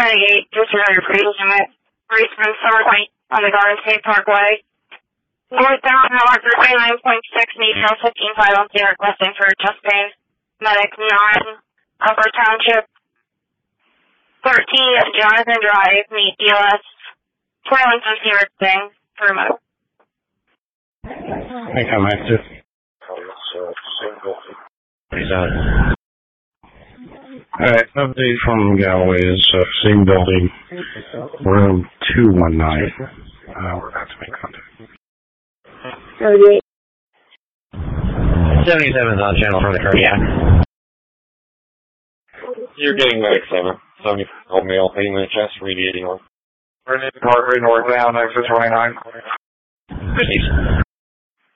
98, disregard your previous limit. Reachman Summer Point on the Garden State Parkway. Northbound, however, 29.6, Metro 15510, requesting for chest pain. Medic 9, Upper Township. 13, Jonathan Drive, meet DLS. 2150, requesting for remote. I think I'm active. Alright, update from Galloway is same building, room 219. We're about to make contact. 77's on channel for the cardiac. You're getting medic 7. 70 called male, 8 minute chest, radiating on. Heart rate northbound, exit 29. Good.